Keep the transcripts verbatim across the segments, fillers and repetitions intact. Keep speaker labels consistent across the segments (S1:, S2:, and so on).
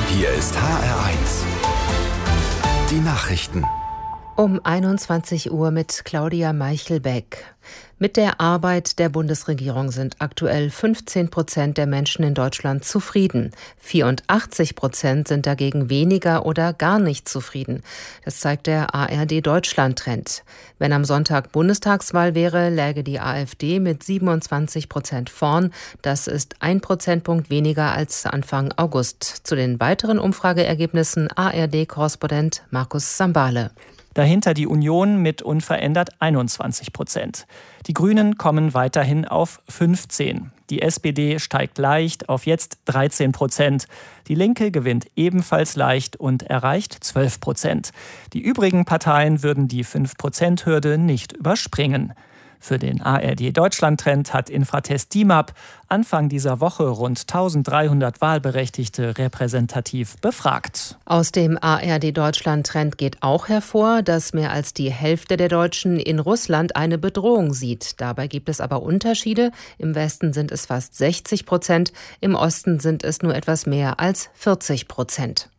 S1: Hier ist H R eins. Die Nachrichten.
S2: Um einundzwanzig Uhr mit Claudia Meichelbeck. Mit der Arbeit der Bundesregierung sind aktuell fünfzehn Prozent der Menschen in Deutschland zufrieden. vierundachtzig Prozent sind dagegen weniger oder gar nicht zufrieden. Das zeigt der A R D-Deutschland-Trend. Wenn am Sonntag Bundestagswahl wäre, läge die AfD mit siebenundzwanzig Prozent vorn. Das ist ein Prozentpunkt weniger als Anfang August. Zu den weiteren Umfrageergebnissen A R D-Korrespondent Markus Sambale.
S3: Dahinter die Union mit unverändert einundzwanzig Prozent. Die Grünen kommen weiterhin auf fünfzehn. Die S P D steigt leicht auf jetzt dreizehn Prozent. Die Linke gewinnt ebenfalls leicht und erreicht zwölf Prozent. Die übrigen Parteien würden die fünf Prozent Hürde nicht überspringen. Für den A R D-Deutschland-Trend hat Infratest DIMAP Anfang dieser Woche rund eintausenddreihundert Wahlberechtigte repräsentativ befragt.
S2: Aus dem A R D-Deutschland-Trend geht auch hervor, dass mehr als die Hälfte der Deutschen in Russland eine Bedrohung sieht. Dabei gibt es aber Unterschiede. Im Westen sind es fast sechzig Prozent, im Osten sind es nur etwas mehr als vierzig Prozent.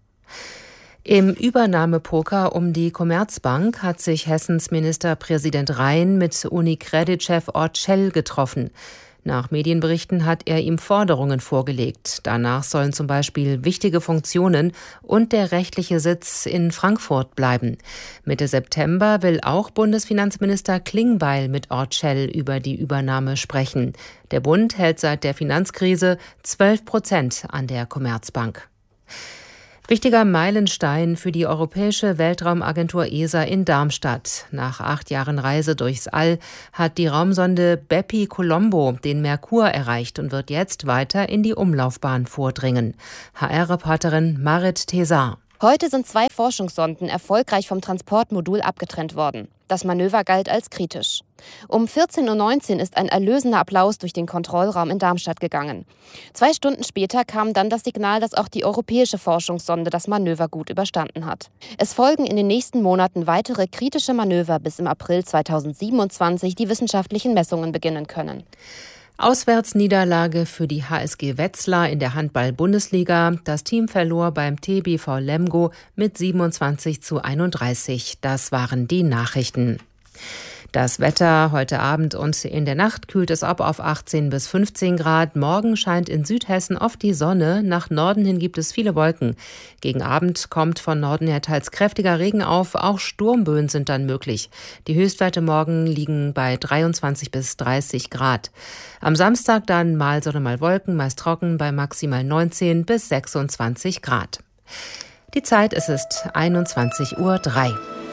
S2: Im Übernahmepoker um die Commerzbank hat sich Hessens Ministerpräsident Rhein mit UniCredit-Chef Orcel getroffen. Nach Medienberichten hat er ihm Forderungen vorgelegt. Danach sollen zum Beispiel wichtige Funktionen und der rechtliche Sitz in Frankfurt bleiben. Mitte September will auch Bundesfinanzminister Klingbeil mit Orcel über die Übernahme sprechen. Der Bund hält seit der Finanzkrise zwölf Prozent an der Commerzbank. Wichtiger Meilenstein für die Europäische Weltraumagentur E S A in Darmstadt. Nach acht Jahren Reise durchs All hat die Raumsonde Bepi Colombo den Merkur erreicht und wird jetzt weiter in die Umlaufbahn vordringen. H R-Reporterin Marit Tesar.
S4: Heute sind zwei Forschungssonden erfolgreich vom Transportmodul abgetrennt worden. Das Manöver galt als kritisch. Um vierzehn Uhr neunzehn ist ein erlösender Applaus durch den Kontrollraum in Darmstadt gegangen. Zwei Stunden später kam dann das Signal, dass auch die europäische Forschungssonde das Manöver gut überstanden hat. Es folgen in den nächsten Monaten weitere kritische Manöver, bis im April zweitausendsiebenundzwanzig die wissenschaftlichen Messungen beginnen können.
S2: Auswärtsniederlage für die H S G Wetzlar in der Handball-Bundesliga. Das Team verlor beim T B V Lemgo mit siebenundzwanzig zu einunddreißig. Das waren die Nachrichten. Das Wetter heute Abend und in der Nacht kühlt es ab auf achtzehn bis fünfzehn Grad. Morgen scheint in Südhessen oft die Sonne. Nach Norden hin gibt es viele Wolken. Gegen Abend kommt von Norden her teils kräftiger Regen auf. Auch Sturmböen sind dann möglich. Die Höchstwerte morgen liegen bei dreiundzwanzig bis dreißig Grad. Am Samstag dann mal Sonne, mal Wolken, meist trocken bei maximal neunzehn bis sechsundzwanzig Grad. Die Zeit, es ist einundzwanzig Uhr drei.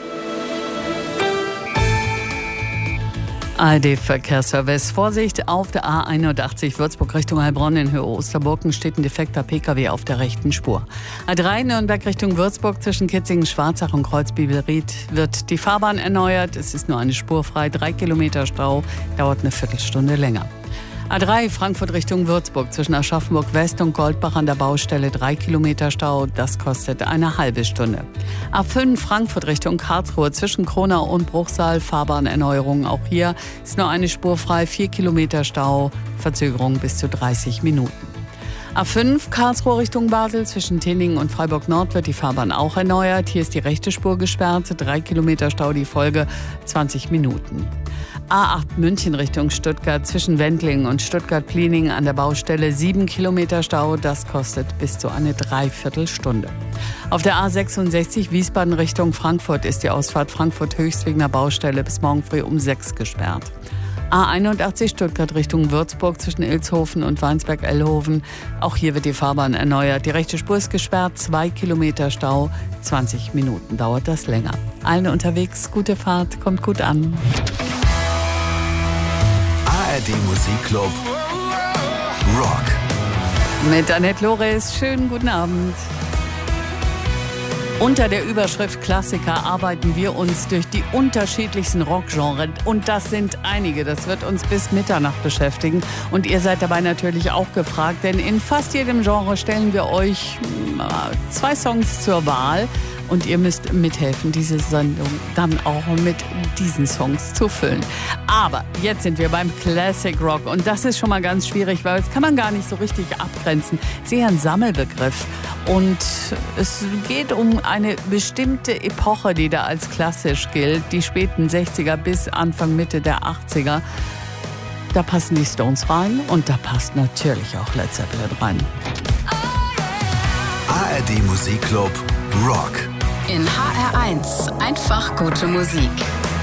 S5: A R D-Verkehrsservice. Vorsicht auf der A einundachtzig Würzburg Richtung Heilbronn in Höhe Osterburgen steht ein defekter P K W auf der rechten Spur. A drei Nürnberg Richtung Würzburg zwischen Kitzingen, Schwarzach und Kreuzbibelried wird die Fahrbahn erneuert. Es ist nur eine Spur frei, drei Kilometer Stau, dauert eine Viertelstunde länger. A drei Frankfurt Richtung Würzburg zwischen Aschaffenburg West und Goldbach an der Baustelle drei Kilometer Stau, das kostet eine halbe Stunde. A fünf Frankfurt Richtung Karlsruhe zwischen Kronau und Bruchsal Fahrbahnerneuerung, auch hier ist nur eine Spur frei, vier Kilometer Stau, Verzögerung bis zu dreißig Minuten. A fünf Karlsruhe Richtung Basel zwischen Tinningen und Freiburg Nord wird die Fahrbahn auch erneuert. Hier ist die rechte Spur gesperrt, drei Kilometer Stau die Folge, zwanzig Minuten. A acht München Richtung Stuttgart zwischen Wendlingen und Stuttgart-Pliening an der Baustelle sieben Kilometer Stau, das kostet bis zu eine Dreiviertelstunde. Auf der A sechsundsechzig Wiesbaden Richtung Frankfurt ist die Ausfahrt Frankfurt Höchst wegen der Baustelle bis morgen früh um sechs gesperrt. A einundachtzig Stuttgart Richtung Würzburg zwischen Ilshofen und Weinsberg-Ellhofen. Auch hier wird die Fahrbahn erneuert. Die rechte Spur ist gesperrt, zwei Kilometer Stau, zwanzig Minuten dauert das länger. Allen unterwegs, gute Fahrt, kommt gut an.
S1: A R D Musikclub Rock.
S5: Mit Annette Loris, schönen guten Abend. Unter der Überschrift Klassiker arbeiten wir uns durch die unterschiedlichsten Rockgenres. Und das sind einige. Das wird uns bis Mitternacht beschäftigen. Und ihr seid dabei natürlich auch gefragt, denn in fast jedem Genre stellen wir euch zwei Songs zur Wahl. Und ihr müsst mithelfen, diese Sendung dann auch mit diesen Songs zu füllen. Aber jetzt sind wir beim Classic Rock. Und das ist schon mal ganz schwierig, weil das kann man gar nicht so richtig abgrenzen. Sehr ein Sammelbegriff. Und es geht um eine bestimmte Epoche, die da als klassisch gilt, die späten sechziger bis Anfang Mitte der achtziger. Da passen die Stones rein und da passt natürlich auch Led Zeppelin rein.
S1: A R D Musikclub Rock.
S6: In H R eins einfach gute Musik.